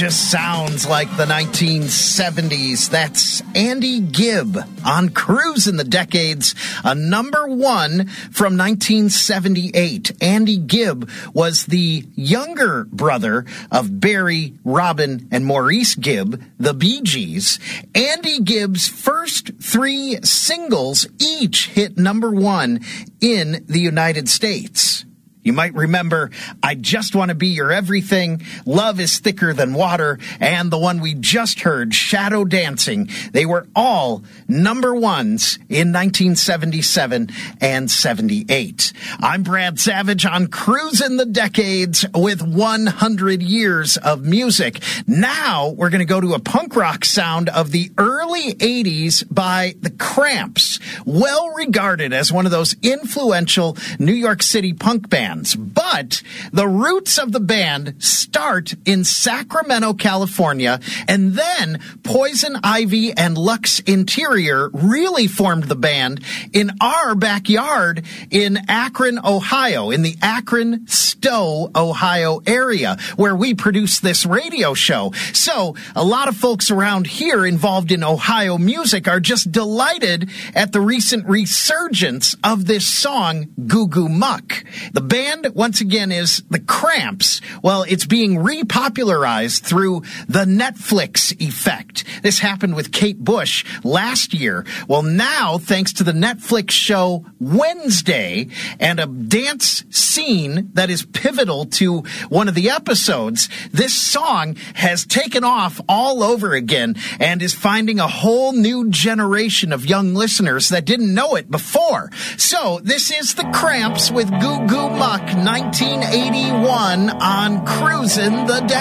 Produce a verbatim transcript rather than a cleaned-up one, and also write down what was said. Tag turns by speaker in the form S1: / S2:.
S1: just sounds like the nineteen seventies. That's Andy Gibb on Cruising the Decades, a number one from nineteen seventy-eight. Andy Gibb was the younger brother of Barry, Robin, and Maurice Gibb, the Bee Gees. Andy Gibb's first three singles each hit number one in the United States. You might remember I Just Want to Be Your Everything, Love is Thicker Than Water, and the one we just heard, Shadow Dancing. They were all number ones in nineteen seventy-seven and seventy-eight. I'm Brad Savage on Cruising the Decades with one hundred years of music. Now we're going to go to a punk rock sound of the early eighties by The Cramps, well regarded as one of those influential New York City punk bands. But the roots of the band start in Sacramento, California, and then Poison Ivy and Lux Interior really formed the band in our backyard in Akron, Ohio, in the Akron, Stowe, Ohio area, where we produce this radio show. So a lot of folks around here involved in Ohio music are just delighted at the recent resurgence of this song, Goo Goo Muck. The band band, once again, is The Cramps. Well, it's being repopularized through the Netflix effect. This happened with Kate Bush last year. Well, now, thanks to the Netflix show Wednesday and a dance scene that is pivotal to one of the episodes, this song has taken off all over again and is finding a whole new generation of young listeners that didn't know it before. So, this is The Cramps with Goo Goo Muck, nineteen eighty-one on Cruising the Decades.